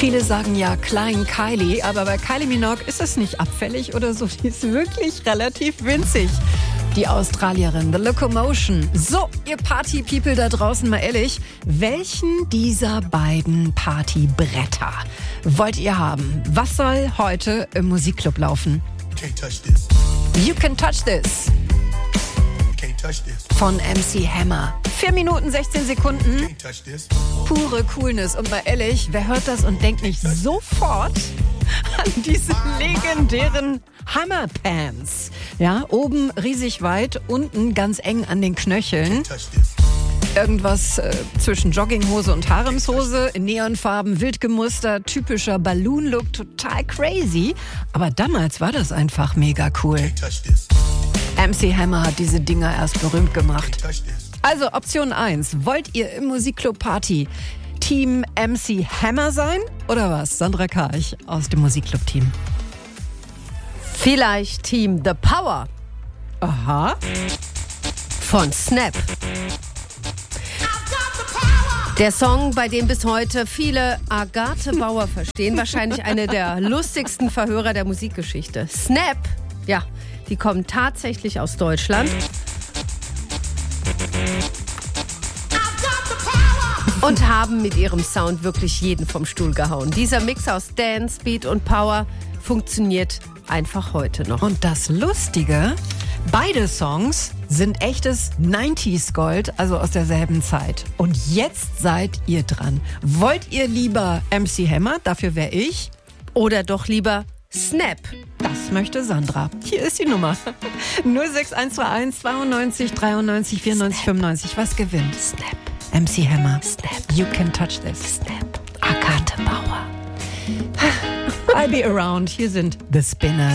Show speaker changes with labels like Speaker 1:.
Speaker 1: Viele sagen ja Klein Kylie, aber bei Kylie Minogue ist es nicht abfällig oder so. Die ist wirklich relativ winzig. Die Australierin, The Locomotion. So, ihr Party-People da draußen, mal ehrlich, welchen dieser beiden Partybretter wollt ihr haben? Was soll heute im Musikclub laufen? You Can Touch This von MC Hammer. 4 Minuten, 16 Sekunden. Pure Coolness. Und mal ehrlich, wer hört das und denkt nicht sofort an diese legendären Hammer Pants? Ja, oben riesig weit, unten ganz eng an den Knöcheln. Irgendwas zwischen Jogginghose und Haremshose, in Neonfarben, wild gemustert, typischer Balloon-Look, total crazy. Aber damals war das einfach mega cool. MC Hammer hat diese Dinger erst berühmt gemacht. Also Option 1, wollt ihr im Musikclub Party Team MC Hammer sein oder was? Sandra Karch aus dem Musikclub-Team.
Speaker 2: Vielleicht Team The Power.
Speaker 1: Aha.
Speaker 2: Von Snap. Der Song, bei dem bis heute viele Agathe Bauer verstehen, wahrscheinlich eine der lustigsten Verhörer der Musikgeschichte. Snap, ja, die kommen tatsächlich aus Deutschland. Und haben mit ihrem Sound wirklich jeden vom Stuhl gehauen. Dieser Mix aus Dance, Beat und Power funktioniert einfach heute noch.
Speaker 1: Und das Lustige, beide Songs sind echtes 90s Gold, also aus derselben Zeit. Und jetzt seid ihr dran. Wollt ihr lieber MC Hammer, dafür wäre ich,
Speaker 2: oder doch lieber Snap?
Speaker 1: Das möchte Sandra. Hier ist die Nummer. 06121 92 93 94 95. Was gewinnt?
Speaker 2: Snap.
Speaker 1: MC Hammer.
Speaker 2: Snap.
Speaker 1: You Can Touch This.
Speaker 2: Snap. Agathe Bauer.
Speaker 1: I'll be around. Hier sind The Spinners.